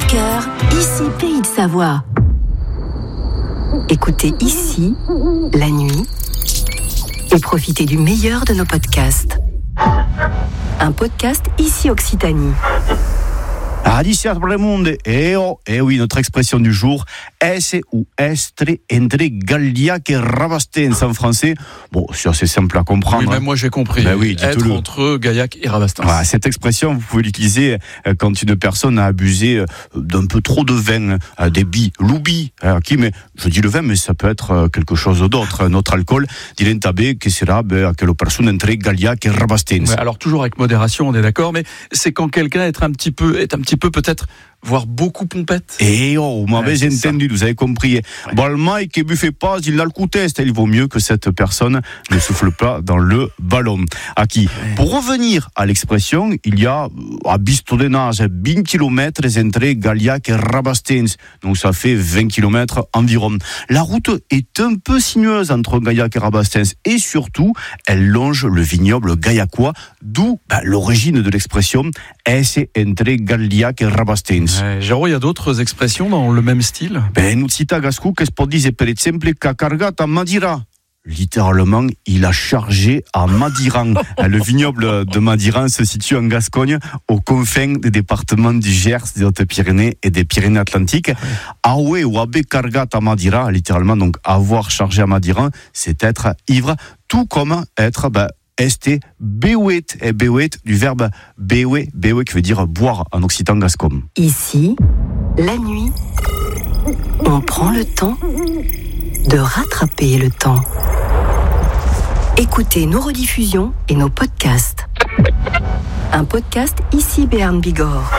cœur, ici Pays de Savoie. Écoutez ici, la nuit, et profitez du meilleur de nos podcasts. Un podcast ici Occitanie. Adicia Bremonde, oui, notre expression du jour, esse ou estre entre Galliac et Rabastens en français. Bon, c'est assez simple à comprendre. Oui, même moi j'ai compris. Ben oui, être entre Gaillac et Rabastens. Voilà, cette expression, vous pouvez l'utiliser quand une personne a abusé d'un peu trop de vin, des loubi, mais je dis le vin, mais ça peut être quelque chose d'autre, notre alcool. Dilentabé, que sera quelle personne entre Galliac et Rabastens. Ouais, alors toujours avec modération, on est d'accord, mais c'est quand quelqu'un est un petit peu peut-être, voire beaucoup pompette. Vous m'avez entendu, vous avez compris. Ouais. Balma et qui buffait pas, il a le coup test. Il vaut mieux que cette personne ne souffle pas dans le ballon. Pour revenir à l'expression, il y a à Bistodenage 20 km entre Gaillac et Rabastens. Donc ça fait 20 km environ. La route est un peu sinueuse entre Gaillac et Rabastens et surtout, elle longe le vignoble gaillacois, d'où l'origine de l'expression esse entre Gaillac et Rabastens. Jérôme, il y a d'autres expressions dans le même style? Nous cita Gascou que se dire per exemple qu'a cargat a Madira. Littéralement, il a chargé à Madiran. Le vignoble de Madiran se situe en Gascogne, aux confins des départements du Gers, des Hautes-Pyrénées et des Pyrénées-Atlantiques. Aoué ou abé cargat à Madira, littéralement, donc avoir chargé à Madiran, c'est être ivre, tout comme être este bewet, et bewet du verbe bewe qui veut dire boire en occitan gascon. Ici, la nuit, on prend le temps de rattraper le temps. Écoutez nos rediffusions et nos podcasts. Un podcast ici Béarn Bigorre.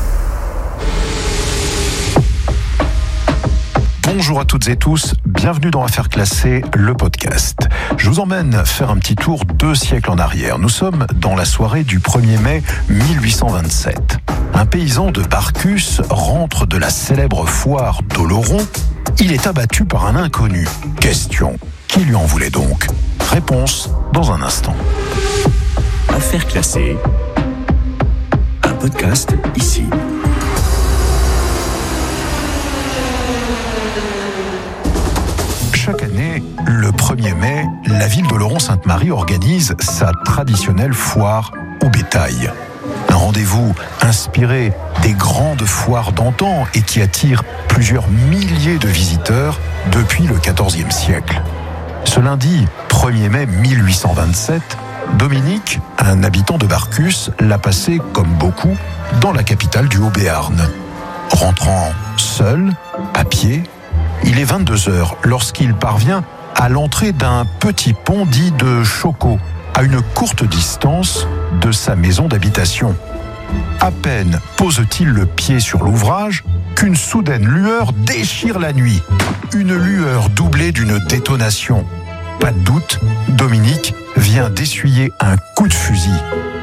Bonjour à toutes et tous, bienvenue dans Affaires classées, le podcast. Je vous emmène faire un petit tour 2 siècles en arrière. Nous sommes dans la soirée du 1er mai 1827. Un paysan de Barcus rentre de la célèbre foire d'Oloron. Il est abattu par un inconnu. Question, qui lui en voulait donc? Réponse dans un instant. Affaires classées, un podcast ici. Chaque année, le 1er mai, la ville d'Oloron-Sainte-Marie organise sa traditionnelle foire au bétail. Un rendez-vous inspiré des grandes foires d'antan et qui attire plusieurs milliers de visiteurs depuis le XIVe siècle. Ce lundi 1er mai 1827, Dominique, un habitant de Barcus, l'a passé, comme beaucoup, dans la capitale du Haut-Béarn. Rentrant seul, à pied, il est 22h lorsqu'il parvient à l'entrée d'un petit pont dit de Choco, à une courte distance de sa maison d'habitation. À peine pose-t-il le pied sur l'ouvrage qu'une soudaine lueur déchire la nuit. Une lueur doublée d'une détonation. Pas de doute, Dominique vient d'essuyer un coup de fusil.